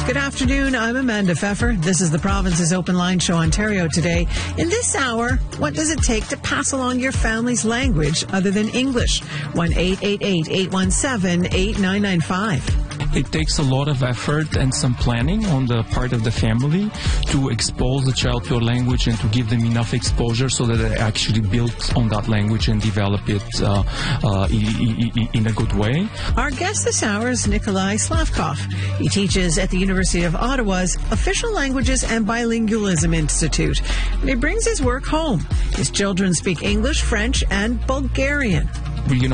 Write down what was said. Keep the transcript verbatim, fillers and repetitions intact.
Good afternoon. I'm Amanda Pfeffer. This is the Province's Open Line Show, Ontario Today. In this hour, what does it take to pass along your family's language other than English? one eight eight eight, eight one seven, eight nine nine five. It takes a lot of effort and some planning on the part of the family to expose the child to a language and to give them enough exposure so that they actually build on that language and develop it uh, uh, in a good way. Our guest this hour is Nikolai Slavkov. He teaches at the University of Ottawa's Official Languages and Bilingualism Institute. And he brings his work home. His children speak English, French, and Bulgarian. You know,